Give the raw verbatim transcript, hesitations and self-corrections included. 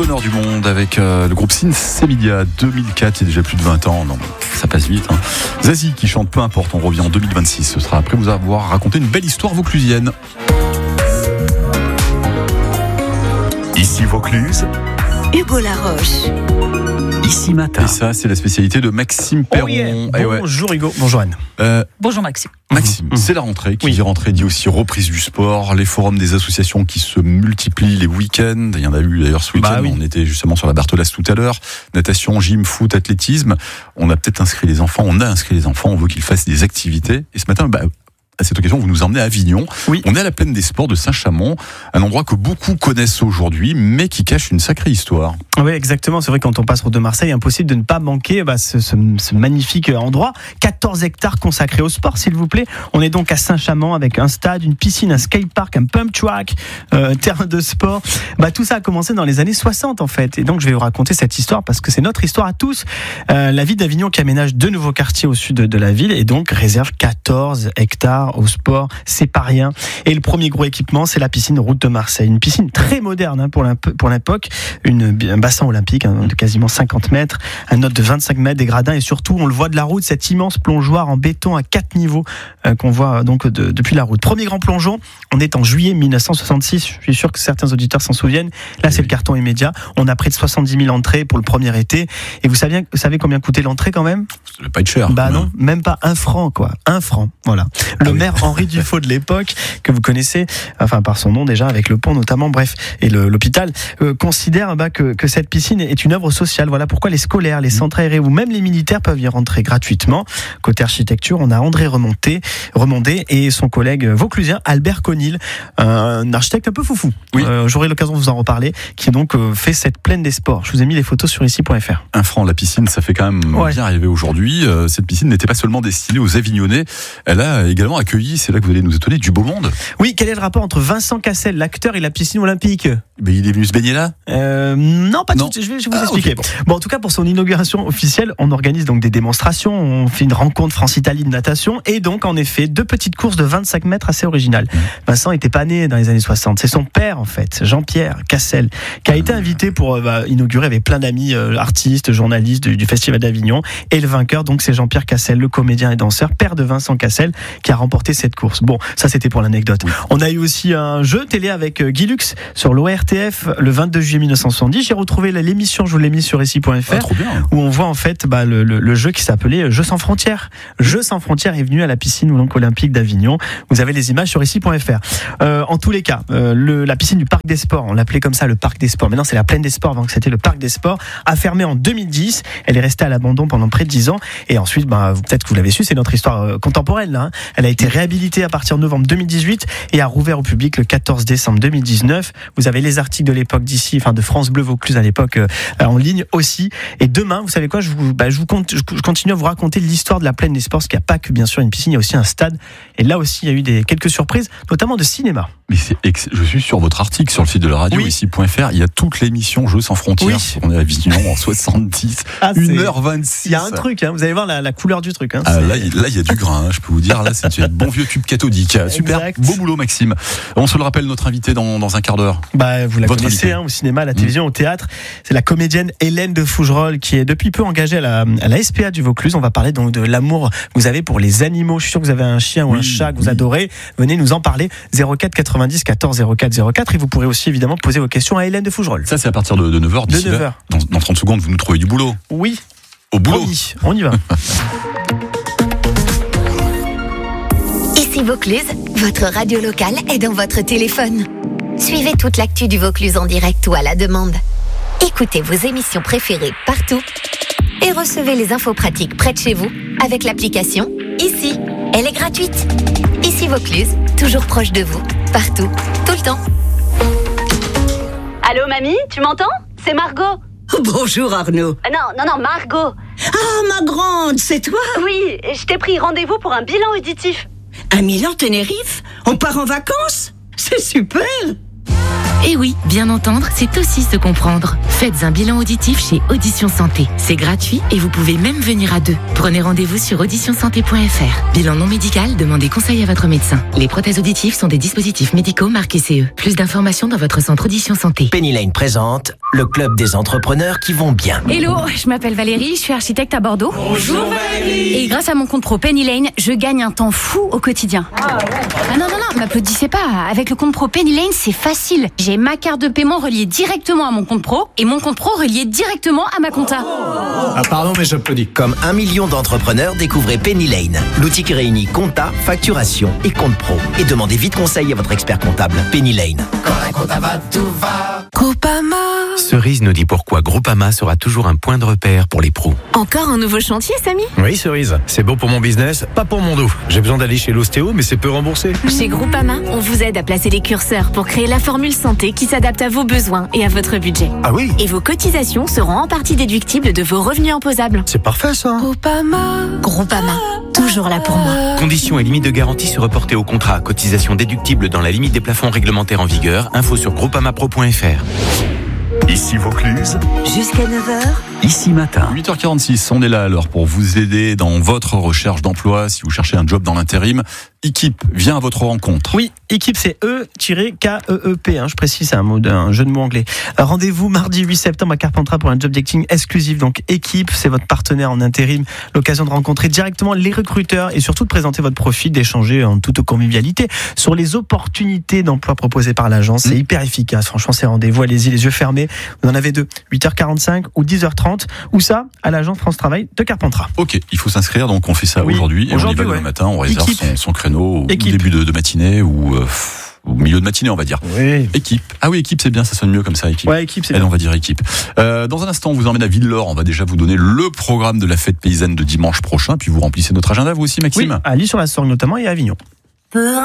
bonheur du monde avec euh, le groupe Sinsemilia deux mille quatre, il y a déjà plus de vingt ans. Non, ça passe vite. Hein. Zazie qui chante Peu importe, on revient en deux mille vingt-six. Ce sera après vous avoir raconté une belle histoire vauclusienne. Ici Vaucluse, Hugo Laroche. Ici Matin. Et ça, c'est la spécialité de Maxime Perron. Oh yeah. Eh ouais. Bonjour Hugo, bonjour Anne. Euh, Bonjour Maxime. Maxime, mmh. c'est la rentrée. Qui Oui. dit rentrée dit aussi reprise du sport, les forums des associations qui se multiplient les week-ends. Il y en a eu d'ailleurs ce week-end. Bah oui. On était justement sur la Bartholasse tout à l'heure. Natation, gym, foot, athlétisme. On a peut-être inscrit les enfants. On a inscrit les enfants. On veut qu'ils fassent des activités. Et ce matin, bah, à cette occasion, vous nous emmenez à Avignon. Oui. On est à la plaine des sports de Saint-Chamond, un endroit que beaucoup connaissent aujourd'hui, mais qui cache une sacrée histoire. Oui, exactement. C'est vrai que quand on passe route de Marseille, impossible de ne pas manquer bah, ce, ce, ce magnifique endroit. quatorze hectares consacrés au sport, s'il vous plaît. On est donc à Saint-Chamond avec un stade, une piscine, un skatepark, un pump track, euh, terrain de sport. Bah, tout ça a commencé dans les années soixante, en fait. Et donc, je vais vous raconter cette histoire parce que c'est notre histoire à tous. Euh, la ville d'Avignon qui aménage deux nouveaux quartiers au sud de, de la ville et donc réserve quatorze hectares au sport. C'est pas rien. Et le premier gros équipement, c'est la piscine Route de Marseille. Une piscine très moderne hein, pour, pour l'époque. Une, un bassin olympique hein, de quasiment cinquante mètres, un note de vingt-cinq mètres, des gradins et surtout, on le voit de la route, cet immense plongeoir en béton à quatre niveaux euh, qu'on voit donc de, depuis la route. Premier grand plongeon, on est en juillet mille neuf cent soixante-six. Je suis sûr que certains auditeurs s'en souviennent. Là, c'est le carton immédiat. On a près de soixante-dix mille entrées pour le premier été. Et vous savez, vous savez combien coûtait l'entrée quand même ? Ça devait pas être cher. Bah non, même pas un franc quoi, un franc. Voilà. Le Ah oui. maire Henri Dufaux de l'époque, que vous connaissez, enfin par son nom déjà, avec le pont notamment, bref, et le, l'hôpital, euh, considère bah, que, que cette piscine est une œuvre sociale. Voilà pourquoi les scolaires, les centres aérés ou même les militaires peuvent y rentrer gratuitement. Côté architecture, on a André Remonté, Remondé et son collègue vauclusien Albert Conil, un architecte un peu foufou. Oui. Euh, j'aurai l'occasion de vous en reparler, qui donc euh, fait cette plaine des sports. Je vous ai mis les photos sur ici point f r. Un franc, la piscine, ça fait quand même Ouais. bien rêver aujourd'hui. Euh, cette piscine n'était pas seulement destinée aux Avignonnais, elle a également accueilli, c'est là que vous allez nous étonner, du beau monde. Oui, quel est le rapport entre Vincent Cassel, l'acteur, et la piscine olympique ? Mais il est venu se baigner là. Euh, non, pas Non. tout. Je vais, je vais vous Ah, expliquer. ok, bon. Bon, en tout cas, pour son inauguration officielle, on organise donc des démonstrations, on fait une rencontre France-Italie de natation et donc, en effet, deux petites courses de vingt-cinq mètres assez originales. Mmh. Vincent n'était pas né dans les années soixante. C'est son père, en fait, Jean-Pierre Cassel, qui a été invité pour bah, inaugurer avec plein d'amis euh, artistes, journalistes du, du Festival d'Avignon. Et le vainqueur, donc, c'est Jean-Pierre Cassel, le comédien et danseur, père de Vincent Cassel, qui a remporté cette course. Bon, ça, c'était pour l'anecdote. Oui. On a eu aussi un jeu télé avec Guy Lux sur l'O R T F le vingt-deux juillet mille neuf cent soixante-dix. J'ai retrouvé l'émission, je vous l'ai mis sur ici point f r, Ah, trop bien. où on voit en fait bah, le, le, le jeu qui s'appelait Jeux sans frontières. Jeux sans frontières est venu à la piscine donc, olympique d'Avignon. Vous avez les images sur ici point f r. Euh, en tous les cas, euh, le, la piscine du Parc des Sports, on l'appelait comme ça le Parc des Sports. Maintenant, c'est la Plaine des Sports, donc c'était le Parc des Sports, a fermé en deux mille dix. Elle est restée à l'abandon pendant près de dix ans. Et ensuite, bah, peut-être que vous l'avez su, c'est notre histoire euh, contemporaine. Là, hein. Elle a été réhabilitée à partir de novembre deux mille dix-huit et a rouvert au public le quatorze décembre deux mille dix-neuf. Vous avez les articles de l'époque d'ici, enfin de France Bleu Vaucluse à l'époque euh, en ligne aussi. Et demain, vous savez quoi, je, vous, bah, je, vous compte, je continue à vous raconter l'histoire de la Plaine des Sports, parce qu'il n'y a pas que bien sûr une piscine, il y a aussi un stade. Et là aussi, il y a eu des, quelques surprises, notamment de cinéma. Mais c'est ex- je suis sur votre article sur le site de la radio, Oui. ici point f r. Il y a toute l'émission Jeux sans frontières. Oui. On est à Avignon en soixante-dix, Ah, c'est- une heure vingt-six. Il y a un truc, hein, vous allez voir la, la couleur du truc. Hein, Ah, c'est- là, il là, il y a du grain, hein, je peux vous dire. Là, c'est un bon vieux tube cathodique. Super, Exact. beau boulot, Maxime. On se le rappelle, notre invité dans, dans un quart d'heure. Bah, vous la Votre connaissez invité. hein, au cinéma, à la télévision, mmh. au théâtre. C'est la comédienne Hélène de Fougerolles qui est depuis peu engagée à la, à la S P A du Vaucluse. On va parler donc de l'amour que vous avez pour les animaux. Je suis sûr que vous avez un chien ou Oui, un chat que vous oui. adorez. Venez nous en parler. zéro quatre quatre-vingt-dix quatorze zéro quatre zéro quatre. Et vous pourrez aussi évidemment poser vos questions à Hélène de Fougerolles. Ça, c'est à partir de, de neuf heures. De D'ici neuf là, heures. Dans, dans trente secondes, vous nous trouvez du boulot. Oui, Au boulot. promis, on y va. Ici Vaucluse, votre radio locale est dans votre téléphone. Suivez toute l'actu du Vaucluse en direct ou à la demande. Écoutez vos émissions préférées partout et recevez les infos pratiques près de chez vous avec l'application Ici. Elle est gratuite. Ici Vaucluse, toujours proche de vous, partout, tout le temps. Allô mamie, tu m'entends ? C'est Margot. Bonjour Arnaud. Euh, non, non, non, Margot. Ah, ma grande, c'est toi? Oui, je t'ai pris rendez-vous pour un bilan auditif. À Milan, Tenerife? On part en vacances? C'est super! Et oui, bien entendre, c'est aussi se comprendre. Faites un bilan auditif chez Audition Santé. C'est gratuit et vous pouvez même venir à deux. Prenez rendez-vous sur audition santé point f r. Bilan non médical, demandez conseil à votre médecin. Les prothèses auditives sont des dispositifs médicaux marqués C E. Plus d'informations dans votre centre Audition Santé. Penny Lane présente le club des entrepreneurs qui vont bien. Hello, je m'appelle Valérie, je suis architecte à Bordeaux. Bonjour Valérie. Et grâce à mon compte pro Penny Lane, je gagne un temps fou au quotidien. Ah, ouais. ah non, non, non, m'applaudissez pas. Avec le compte pro Penny Lane, c'est facile. J'ai ma carte de paiement reliée directement à mon compte pro et mon compte pro relié directement à ma compta. Ah pardon, mais j'applaudis. Comme un million d'entrepreneurs, découvrez Penny Lane. L'outil qui réunit compta, facturation et compte pro. Et demandez vite conseil à votre expert comptable. Penny Lane. Quand la compta va, tout va. Groupama. Cerise nous dit pourquoi Groupama sera toujours un point de repère pour les pros. Encore un nouveau chantier, Samy? Oui, Cerise. C'est bon pour mon business, pas pour mon dos. J'ai besoin d'aller chez l'ostéo, mais c'est peu remboursé. Chez Groupama, on vous aide à placer les curseurs pour créer la formule santé qui s'adapte à vos besoins et à votre budget. Ah oui? Et vos cotisations seront en partie déductibles de vos revenus imposables. C'est parfait, ça. Groupama. Groupama. Toujours là pour moi. Conditions et limites de garantie se reporter au contrat. Cotisation déductible dans la limite des plafonds réglementaires en vigueur. Info sur groupama pro point f r. Ici Vaucluse. Jusqu'à neuf heures. Ici Matin. huit heures quarante-six, on est là alors pour vous aider dans votre recherche d'emploi. Si vous cherchez un job dans l'intérim, Équipe vient à votre rencontre. Oui, Équipe, c'est E K E E P, hein, je précise, c'est un, mot, un jeu de mots anglais. Rendez-vous mardi huit septembre à Carpentras pour un job dating exclusif. Donc Équipe, c'est votre partenaire en intérim. L'occasion de rencontrer directement les recruteurs et surtout de présenter votre profil, d'échanger en toute convivialité sur les opportunités d'emploi proposées par l'agence. C'est mmh. hyper efficace, franchement, ces rendez-vous, allez-y les yeux fermés. Vous en avez deux, huit heures quarante-cinq ou dix heures trente. Ou ça, à l'agence France Travail de Carpentras. Ok, il faut s'inscrire, donc on fait ça oui, aujourd'hui. Et aujourd'hui, on y va ouais. demain matin, on réserve son, son créneau au Équipe. début de, de matinée ou euh, au milieu de matinée, on va dire. Oui. Équipe. Ah oui, Équipe, c'est bien, ça sonne mieux comme ça, Équipe. Ouais, Équipe, c'est Allez, bien. on va dire Équipe. Euh, dans un instant, on vous emmène à Villelaure. On va déjà vous donner le programme de la fête paysanne de dimanche prochain. Puis vous remplissez notre agenda, vous aussi, Maxime. Oui, à Lille-sur-la-Sorgue notamment et à Avignon.